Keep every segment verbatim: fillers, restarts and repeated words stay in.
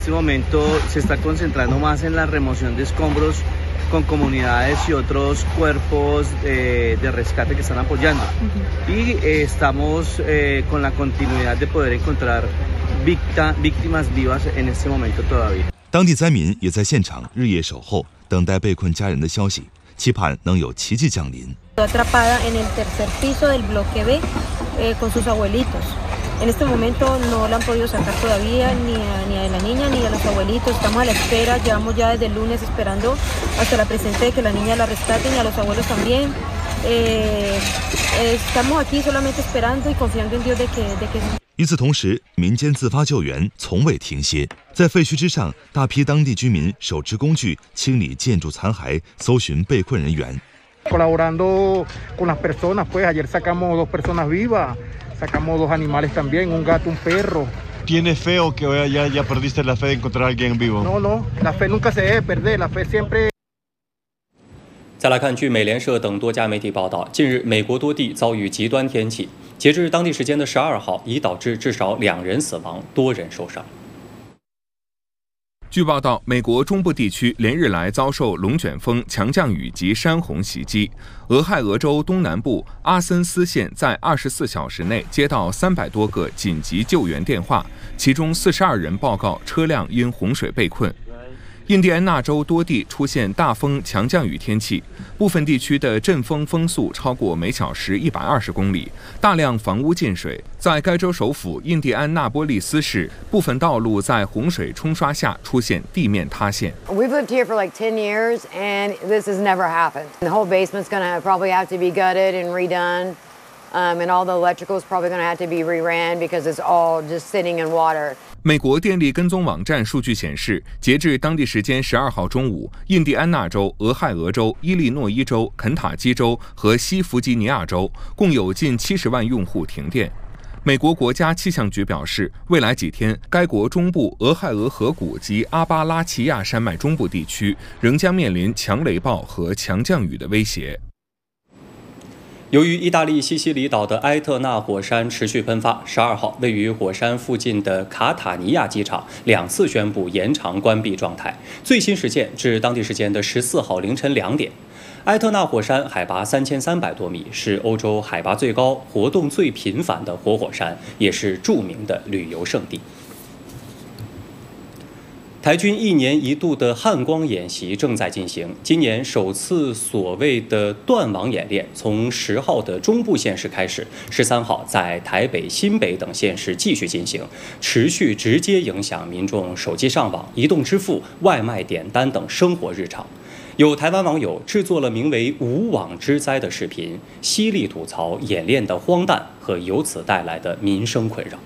Este momento se está concentrando más en la remoción de escombros con comunidades y otros cuerpos eh, de rescate que están apoyando. Uh-huh. Y eh, estamos eh, con la continuidad de poder encontrar victa, víctimas vivas en este momento todavía. 当地灾民也在现场日夜守候，等待被困家人的消息，期盼能有奇迹降临。 Atrapada en el tercer piso del bloque B eh, con sus abuelitos. En este momento no la han podido sacar todavía ni a, ni a la niña ni a los abuelitos. Estamos a la espera, llevamos ya desde el lunes esperando hasta la presente de que la niña la rescaten y a los abuelos también. Eh, eh, estamos aquí solamente esperando y confiando en Dios de que, de que... 与此同时，民间自发救援从未停歇。在废墟之上，大批当地居民手持工具清理建筑残骸，搜寻被困人员。 Colaborando con las personas, pues ayer sacamos dos personas vivas, sacamos dos animales también, un gato, un perro. ¿Tienes fe o que ya, ya perdiste la fe de encontrar a alguien vivo? No, no, la fe nunca se debe perder, la fe siempre. 再来看，据美联社等多家媒体报道，近日美国多地遭遇极端天气，截至当地时间的十二号，已导致至少两人死亡，多人受伤。 据报道，美国中部地区连日来遭受龙卷风、强降雨及山洪袭击。俄亥俄州东南部阿森斯县在二十四小时内接到三百多个紧急救援电话，其中四十二人报告车辆因洪水被困。印第安纳州多地出现大风强降雨天气，部分地区的阵风风速超过每小时一百二十公里，大量房屋进水。在该州首府印第安纳波利斯市，部分道路在洪水冲刷下出现地面塌陷。 We've lived here for like ten years, and this has never happened. The whole basement's going to probably have to be gutted and redone, um, and all the electrical's probably going to have to be reran because it's all just sitting in water. 美国电力跟踪网站数据显示，截至当地时间十二号中午，印第安纳州、俄亥俄州、伊利诺伊州、肯塔基州和西弗吉尼亚州共有近七十万用户停电。美国国家气象局表示，未来几天，该国中部俄亥俄河谷及阿巴拉契亚山脉中部地区仍将面临强雷暴和强降雨的威胁。 由于意大利西西里岛的埃特纳火山持续喷发，十二号位于火山附近的卡塔尼亚机场两次宣布延长关闭状态，最新时间至当地时间的十四号凌晨两点。埃特纳火山海拔三千三百多米，是欧洲海拔最高、活动最频繁的活火山，也是著名的旅游胜地。台军一年一度的汉光演习正在进行，今年首次所谓的断网演练从十号的中部县市开始，十三号在台北、新北等县市继续进行，持续直接影响民众手机上网、移动支付、外卖点单等生活日常。有台湾网友制作了名为“无网之灾”的视频，犀利吐槽演练的荒诞和由此带来的民生困扰。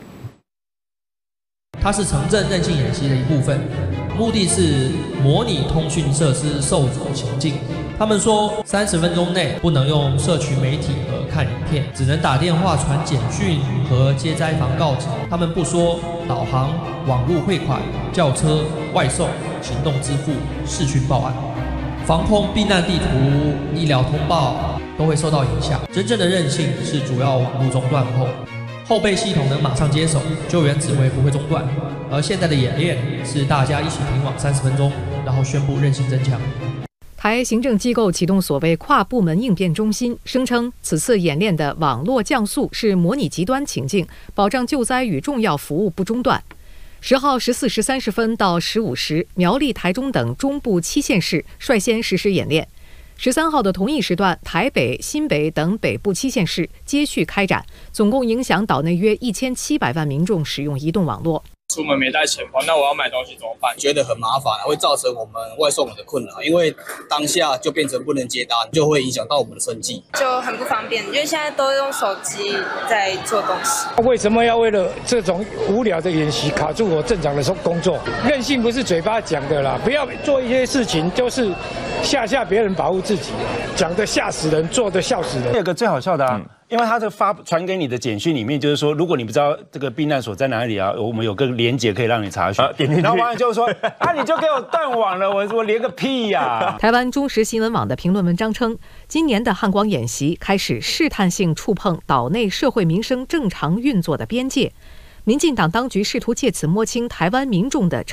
它是城镇韧性演习的一部分，目的是模拟通讯设施受阻情境。他们说，三十分钟内不能用社群媒体和看影片，只能打电话、传简讯和接灾防告知。他们不说导航、网络汇款、叫车、外送、行动支付、视讯报案、防空避难地图、医疗通报都会受到影响。真正的韧性是主要网络中断后。后备系统能马上接手，救援指挥不会中断。而现在的演练是大家一起停网三十分钟，然后宣布韧性增强。 台行政机构启动所谓跨部门应变中心，声称此次演练的网络降速是模拟极端情境，保障救灾与重要服务不中断。十号十四时三十分到十五时，苗栗、台中等中部七县市率先实施演练。十三号的同一时段，台北、新北等北部七县市接续开展，总共影响岛内约一千七百万民众使用移动网络。 出门没带钱包，那我要买东西怎么办？ 觉得很麻烦，会造成我们外送的困扰，因为当下就变成不能接单，就会影响到我们的生计， 就很不方便。因为现在都用手机在做东西。 为什么要为了这种无聊的演习卡住我正常的工作？韧性不是嘴巴讲的啦，不要做一些事情就是吓吓别人，保护自己，讲的吓死人，做的笑死人。 有个最好笑的啊。嗯，因为他这发传给你的简讯里面，就是说，如果你不知道这个避难所在哪里啊，我们有个连结可以让你查询。啊、点进去，然后网友就说：“啊，你就给我断网了，我我连个屁呀、啊！” 台湾中时新闻网的评论文章称，今年的汉光演习开始试探性触碰岛内社会民生正常运作的边界。 民进党当局试图借此摸清台湾民众的